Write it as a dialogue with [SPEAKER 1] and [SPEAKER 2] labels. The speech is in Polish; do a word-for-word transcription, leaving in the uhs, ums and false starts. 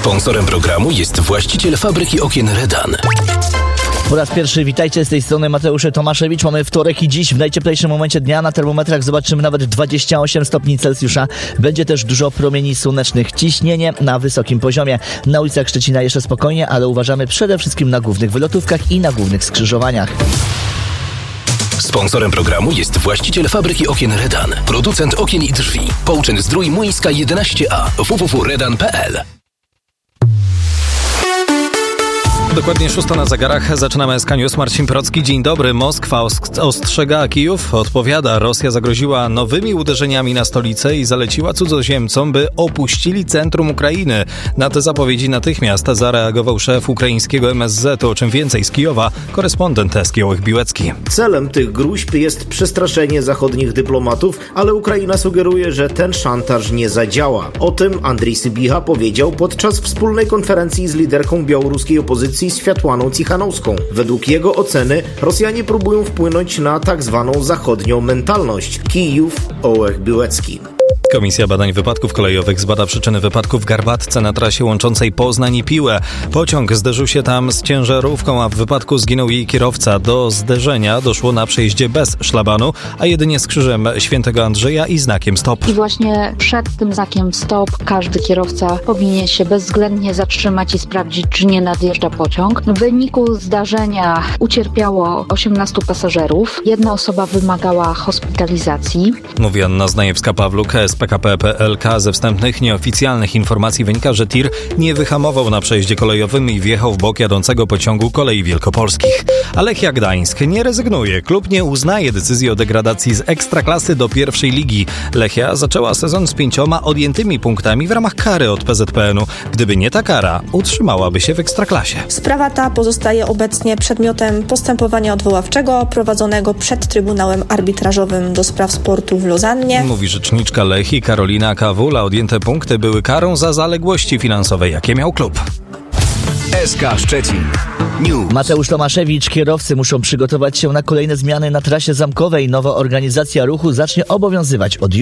[SPEAKER 1] Sponsorem programu jest właściciel fabryki okien Redan.
[SPEAKER 2] Po raz pierwszy witajcie, z tej strony Mateusz Tomaszewicz. Mamy wtorek i dziś w najcieplejszym momencie dnia na termometrach zobaczymy nawet dwadzieścia osiem stopni Celsjusza. Będzie też dużo promieni słonecznych. Ciśnienie na wysokim poziomie. Na ulicach Szczecina jeszcze spokojnie, ale uważamy przede wszystkim na głównych wylotówkach i na głównych skrzyżowaniach.
[SPEAKER 1] Sponsorem programu jest właściciel fabryki okien Redan. Producent okien i drzwi. Połczyn Zdrój Młyńska jedenaście A. w w w kropka redan kropka p l.
[SPEAKER 3] Dokładnie szósta na zegarach. Zaczynamy S K News. Marcin Procki. Dzień dobry. Moskwa ostrzega, a Kijów odpowiada. Rosja zagroziła nowymi uderzeniami na stolicę i zaleciła cudzoziemcom, by opuścili centrum Ukrainy. Na te zapowiedzi natychmiast zareagował szef ukraińskiego M S Z. O czym więcej z Kijowa korespondent S K Ołech-Biłecki.
[SPEAKER 4] Celem tych gruźb jest przestraszenie zachodnich dyplomatów, ale Ukraina sugeruje, że ten szantaż nie zadziała. O tym Andrii Sybiha powiedział podczas wspólnej konferencji z liderką białoruskiej opozycji Światłaną Cichanowską. Według jego oceny Rosjanie próbują wpłynąć na tak zwaną zachodnią mentalność. Kijów, Ołech-Biłecki.
[SPEAKER 3] Komisja Badań Wypadków Kolejowych zbada przyczyny wypadku w Garbatce na trasie łączącej Poznań i Piłę. Pociąg zderzył się tam z ciężarówką, a w wypadku zginął jej kierowca. Do zderzenia doszło na przejeździe bez szlabanu, a jedynie z krzyżem Świętego Andrzeja i znakiem stop.
[SPEAKER 5] I właśnie przed tym znakiem stop każdy kierowca powinien się bezwzględnie zatrzymać i sprawdzić, czy nie nadjeżdża pociąg. W wyniku zdarzenia ucierpiało osiemnastu pasażerów. Jedna osoba wymagała hospitalizacji.
[SPEAKER 3] Mówi Anna Znajewska-Pawluk z P K P kropka P L K. Ze wstępnych, nieoficjalnych informacji wynika, że tir nie wyhamował na przejeździe kolejowym i wjechał w bok jadącego pociągu Kolei Wielkopolskich. A Lechia Gdańsk nie rezygnuje. Klub nie uznaje decyzji o degradacji z Ekstraklasy do pierwszej ligi. Lechia zaczęła sezon z pięcioma odjętymi punktami w ramach kary od P Z P N u. Gdyby nie ta kara, utrzymałaby się w Ekstraklasie.
[SPEAKER 6] Sprawa ta pozostaje obecnie przedmiotem postępowania odwoławczego prowadzonego przed Trybunałem Arbitrażowym do Spraw Sportu w Lozannie.
[SPEAKER 3] Mówi rzeczniczka Lechii Karolina Kawula. Odjęte punkty były karą za zaległości finansowe, jakie miał klub.
[SPEAKER 1] S K Szczecin News.
[SPEAKER 2] Mateusz Tomaszewicz. Kierowcy muszą przygotować się na kolejne zmiany na trasie zamkowej. Nowa organizacja ruchu zacznie obowiązywać od